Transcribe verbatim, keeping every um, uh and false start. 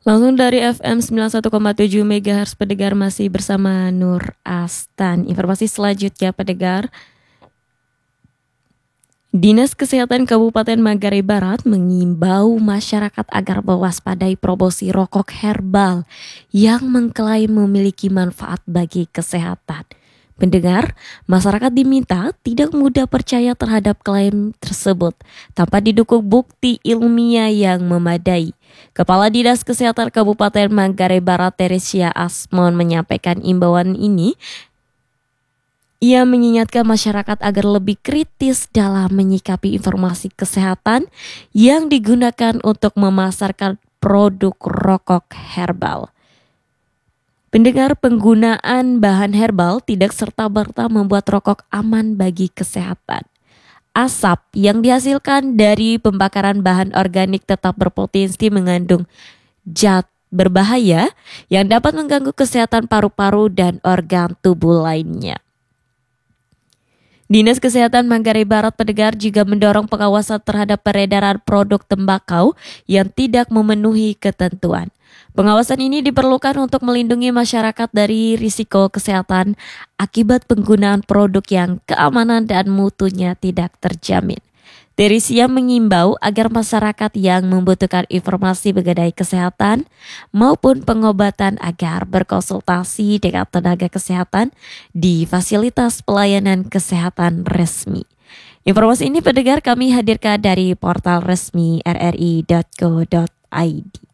Langsung dari F M sembilan puluh satu koma tujuh megahertz pendengar, masih bersama Nur Astan. Informasi selanjutnya pendengar, Dinas Kesehatan Kabupaten Manggarai Barat mengimbau masyarakat agar mewaspadai promosi rokok herbal yang mengklaim memiliki manfaat bagi kesehatan. Pendengar, masyarakat diminta tidak mudah percaya terhadap klaim tersebut tanpa didukung bukti ilmiah yang memadai. Kepala Dinas Kesehatan Kabupaten Manggarai Barat, Teresia Asmon, menyampaikan imbauan ini. Ia mengingatkan masyarakat agar lebih kritis dalam menyikapi informasi kesehatan yang digunakan untuk memasarkan produk rokok herbal. Pendengar, penggunaan bahan herbal tidak serta-merta membuat rokok aman bagi kesehatan. Asap yang dihasilkan dari pembakaran bahan organik tetap berpotensi mengandung zat berbahaya yang dapat mengganggu kesehatan paru-paru dan organ tubuh lainnya. Dinas Kesehatan Manggarai Barat pendengar juga mendorong pengawasan terhadap peredaran produk tembakau yang tidak memenuhi ketentuan. Pengawasan ini diperlukan untuk melindungi masyarakat dari risiko kesehatan akibat penggunaan produk yang keamanan dan mutunya tidak terjamin. Teresia mengimbau agar masyarakat yang membutuhkan informasi mengenai kesehatan maupun pengobatan agar berkonsultasi dengan tenaga kesehatan di fasilitas pelayanan kesehatan resmi. Informasi ini pendengar kami hadirkan dari portal resmi r r i dot co dot i d.